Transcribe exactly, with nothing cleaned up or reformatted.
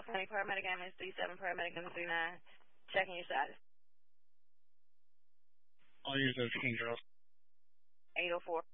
County Paramedic Ambulance three seven, Paramedic number three nine. Checking your status. I'll use those King Girls. eight oh four.